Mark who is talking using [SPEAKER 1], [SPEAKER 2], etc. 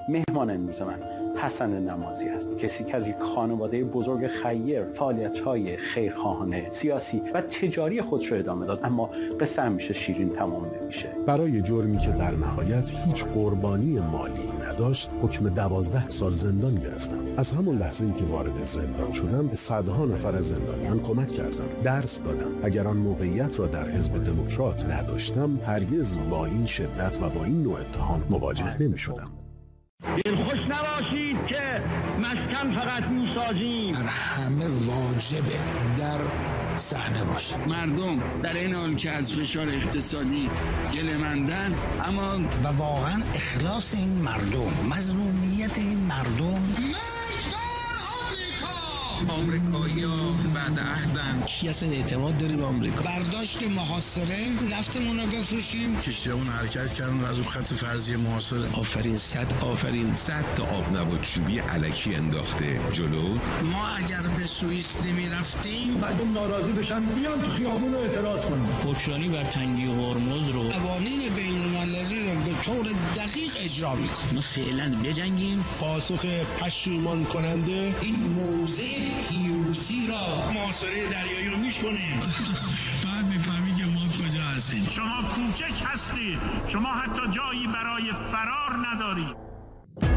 [SPEAKER 1] مهمان امروز من حسن نمازی است، کسی که از یک خانواده بزرگ خیر فعالیت‌های خیرخواهانه، سیاسی و تجاری خودش رو ادامه داد، اما قصه همیشه شیرین تمام نمیشه.
[SPEAKER 2] برای جرمی که در نهایت هیچ قربانی مالی نداشت حکم 12 سال زندان گرفتم. از همون لحظه‌ای که وارد زندان شدم به صدها نفر از زندانیان کمک کردم، درس دادم. اگر آن موقعیت را در حزب دموکرات نداشتم هرگز با این شدت و با این نوع اتهام مواجه نمی‌شدم.
[SPEAKER 3] دلخوش نباشید که مسکن فقط میسازیم،
[SPEAKER 4] بر همه واجبه در صحنه باشه.
[SPEAKER 5] مردم در این حال که از فشار اقتصادی گله‌مندن، اما
[SPEAKER 4] و واقعا اخلاص این مردم، مظلومیت این مردم.
[SPEAKER 5] آمریکایی‌ها بعد عهدن.
[SPEAKER 4] کی اصلا اعتماد داری به آمریکا؟ برداشت محاصره، نفتمون رو بفروشیم.
[SPEAKER 6] کشتیمون حرکت کردن و از اون خط فرضی محاصره.
[SPEAKER 4] آفرین
[SPEAKER 7] صد تا آب نبات چوبی الکی انداخته جلو.
[SPEAKER 4] ما اگر به سوئیس نمی‌رفتیم
[SPEAKER 6] مردم ناراضی بشن بیان تو خیابون رو اعتراض کنن.
[SPEAKER 4] حکمرانی بر تنگی هرمز رو قوانین بین‌المللی رو به طور دقیق اجرا می‌کنیم.
[SPEAKER 5] ما فعلا بجنگیم.
[SPEAKER 6] پاسخ پشیمان کننده
[SPEAKER 5] این موضع پیروزی را محاصره دریایی رو میشکنیم.
[SPEAKER 6] بعد میفهمی که ما کجا هستیم.
[SPEAKER 3] شما کوچک هستید، شما حتی جایی برای فرار ندارید.